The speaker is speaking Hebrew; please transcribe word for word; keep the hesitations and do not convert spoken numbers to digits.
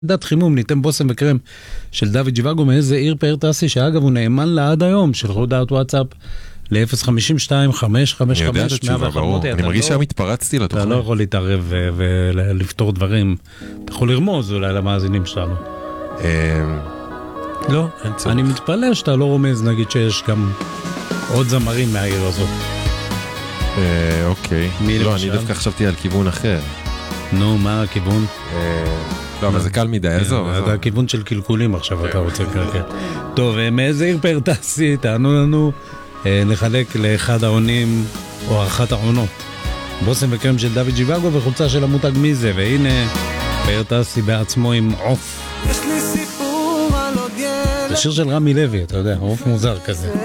דת חימום, ניתן בושם וקרם של דוד ג'יוואגו מאיזה עיר פאר טסי, שאגב הוא נאמן לה עד היום, של הודעת וואטסאפ ל-אפס חמישים ושתיים חמש חמש אני יודע את חמש התשובה, ברור. אני מרגיש שהיום התפרצתי לתוכנית. אתה לא יכול להתערב ולפתור דברים. אתה יכול לרמוז אולי למאזינים שלנו. לא, אני מתפלא שאתה לא רומז, נגיד שיש גם עוד זמרים מהעיר הזאת. אוקיי. לא, אני דווקא חשבתי על כיוון אחר. נו, מה הכיוון? לא, אבל זה קל מדי, עזוב. זה הכיוון של קלקולים עכשיו, אתה רוצה לקלקל. טוב, מאיזה עיר פאר טסי, תענו לנו לחלק לאחד העונים, או אחת העונות. בושם וקרם של דוד ג'יוואגו וחולצה של המותג מיזה, והנה פאר טסי בעצמו עם עוף. יש לי סיפור על עוד ילד. זה שיר של רמי לוי, אתה יודע, עוף מוזר כזה.